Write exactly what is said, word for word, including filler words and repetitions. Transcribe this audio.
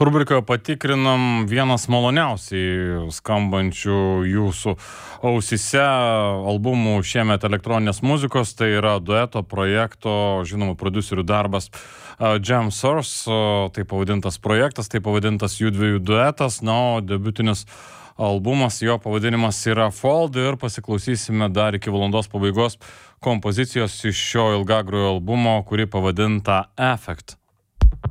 Rubrikoje patikrinam vienas maloniausiai skambančių jūsų ausise albumų šiemet elektroninės muzikos, tai yra dueto projekto, žinoma, prodiuserių darbas Jam Source, tai pavadintas projektas, tai pavadintas jų dviejų duetas, na, o debiutinis albumas, jo pavadinimas yra Fold ir pasiklausysime dar iki valandos pabaigos kompozicijos iš šio ilgagrojo albumo, kuri pavadinta Effect.